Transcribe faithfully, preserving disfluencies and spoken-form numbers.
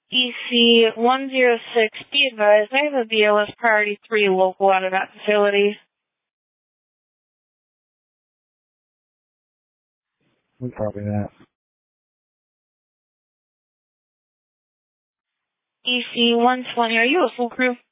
E C one zero six, be advised, I have a B L S Priority three local out of that facility. We copy that. E C one twenty, are you a full crew?